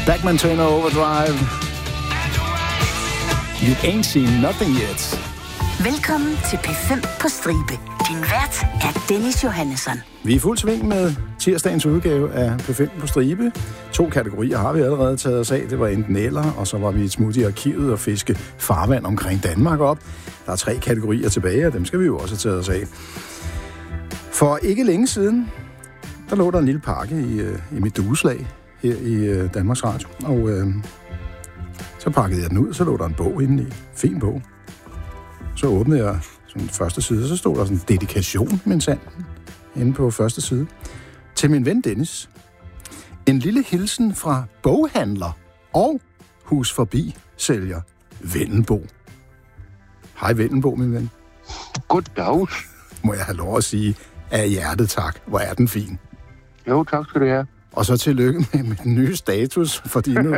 Backman Turner Overdrive. You ain't seen nothing yet. Velkommen til P5 på stribe. Din vært er Dennis Johannesson. Vi er fuld sving med tirsdagens udgave af P5 på stribe. 2 kategorier har vi allerede taget os af. Det var enten eller, og så var vi et smut i arkivet og fiske farvand omkring Danmark op. Der er 3 kategorier tilbage, og dem skal vi jo også have taget os af. For ikke længe siden, der lå der en lille pakke i mit dueslag her i Danmarks Radio. Og så pakkede jeg den ud, så lå der en bog inde i. Fin bog. Så åbnede jeg sådan første side, så stod der sådan en dedikation, min sand, inde på første side. Til min ven Dennis. En lille hilsen fra boghandler og hus forbi sælger Vendelbo. Hej Vendelbo, min ven. Goddag. Må jeg have lov at sige af hjertet tak. Hvor er den fin. Jo, tak skal du have. Og så tillykke med den nye status, fordi nu...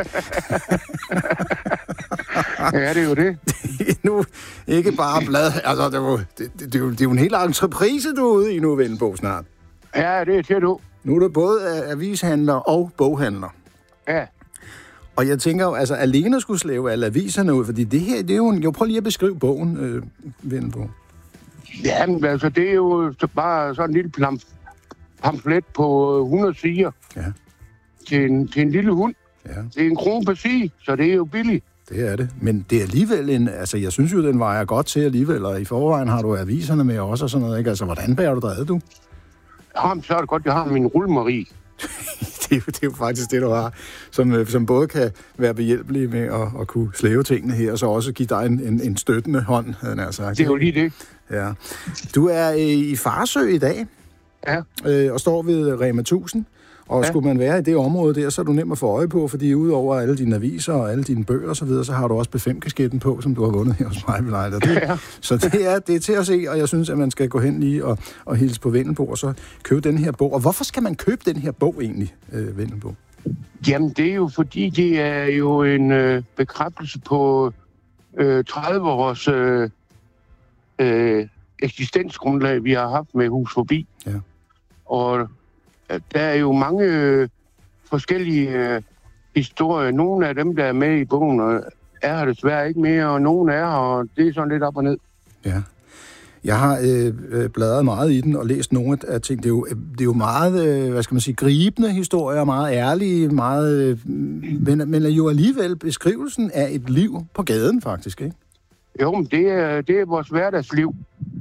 Ja, det er jo det. Nu ikke bare blad... Altså, det er jo en hel entreprise, du er ude i nu, Vendelbo, snart. Ja, det er til du. Nu er du både avishandler og boghandler. Ja. Og jeg tænker jo, altså alene skulle slæve alle aviserne ud, fordi det her, det er jo jo prøv lige at beskrive bogen, Vendelbo. Ja, men altså, det er jo så bare sådan en lille pamflet på 100 sider. Ja. Til en lille hund. Ja. Det er 1 krone per side, så det er jo billigt. Det er det. Men det er alligevel en... Altså, jeg synes jo, den vejer godt til alligevel, og i forvejen har du aviserne med også og sådan noget, ikke? Altså, hvordan bærer du drevet, du? Jamen, så er det godt, jeg har min rullemarie. det er jo faktisk det, du har, som både kan være behjælpelig med at kunne slæve tingene her, og så også give dig en støttende hånd, havde jeg sagt. Det er jo lige det. Ja. Du er i Farsø i dag, ja. Og står ved Rema 1000. Og skulle man være i det område der, så er du nem at få øje på, fordi udover alle dine aviser og alle dine bøger og så videre, så har du også P5-kasketten på, som du har vundet her hos mig, Belejder. Så det er til at se, og jeg synes, at man skal gå hen lige og hilse på Vendelbo, og så købe den her bog. Og hvorfor skal man købe den her bog egentlig, Vendelbo? Jamen, det er jo fordi, det er jo en bekræftelse på 30 års eksistensgrundlag, vi har haft med Hus Forbi. Ja. Og der er jo mange forskellige historier. Nogle af dem, der er med i bogen, er her desværre ikke mere, og nogle er her, og det er sådan lidt op og ned. Ja. Jeg har bladret meget i den og læst nogle af ting. Det er jo meget, hvad skal man sige, gribende historier, meget ærlige, meget, men jo alligevel beskrivelsen af et liv på gaden, faktisk, ikke? Jo, men det er vores hverdagsliv,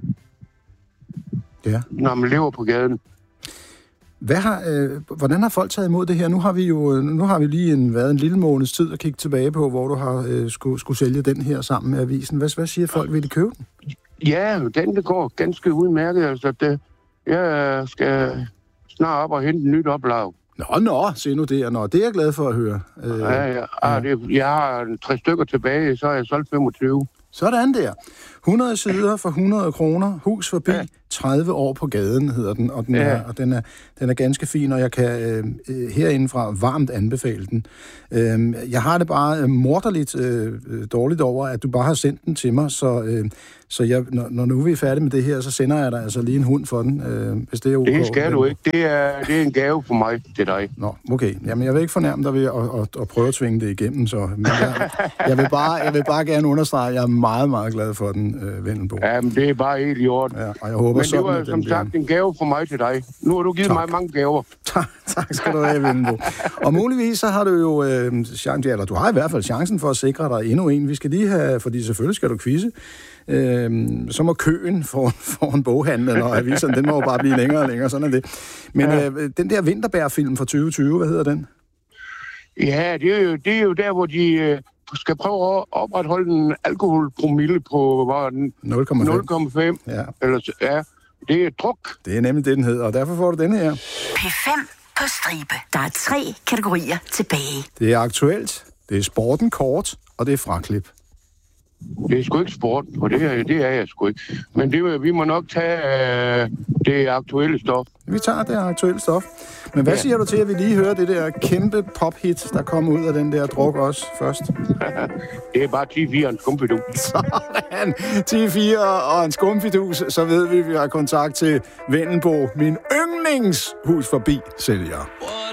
ja. Når man lever på gaden. Hvordan har folk taget imod det her? Nu har vi lige en lille måneds tid at kigge tilbage på, hvor du har skulle sælge den her sammen med avisen. Hvad siger folk, vil de købe den? Ja, den går ganske udmærket. Altså, jeg skal snart op og hente en nyt oplag. Nå, se nu det. Nå, det er jeg glad for at høre. Jeg har 3 stykker tilbage, så har jeg solgt 25. Sådan der. 100 sider for 100 kroner. Hus forbi. 30 år på gaden hedder den, og den er ganske fin, og jeg kan herindefra varmt anbefale den. Jeg har det bare morderligt dårligt over, at du bare har sendt den til mig, så jeg, når nu vi er færdige med det her, så sender jeg dig altså lige en hund for den, hvis det er okay. Det skal du ikke. Det er en gave for mig til dig. Nå, okay. Jamen, jeg vil ikke fornærme dig ved at prøve at tvinge det igennem, så. Men jeg vil bare gerne understrege, at jeg er meget, meget glad for den, Vendelbo. Ja, men det er bare helt i orden. Ja, og jeg håber, men det var som sagt en gave fra mig til dig. Nu har du givet mig mange gaver. Tak skal du have, Vendelbo. Og muligvis så har du jo eller du har i hvert fald chancen for at sikre dig endnu en. Vi skal lige have, fordi selvfølgelig skal du quizze. Så må køen foran boghandlen og aviserne, den må jo bare blive længere og længere, sådan er det. Men den der Vinterbær-film fra 2020, hvad hedder den? Ja, det er jo der, hvor de skal prøve at opretholde en alkoholpromille på 0,5. Ja. Eller, det er druk. Det er nemlig det, den hedder, og derfor får du den her. P5 på stribe. Der er 3 kategorier tilbage. Det er aktuelt, det er sporten kort, og det er fraklip. Det er sgu ikke sport, og det er jeg sgu ikke. Men vi må nok tage det aktuelle stof. Vi tager det aktuelle stof. Men hvad siger du til, at vi lige hører det der kæmpe pophit, der kommer ud af den der druk også først? Det er bare 10-4 og en skumfidus. Sådan, 10-4 og en skumfidus, så ved vi har kontakt til Vendelbo, min yndlingshus forbi sælger.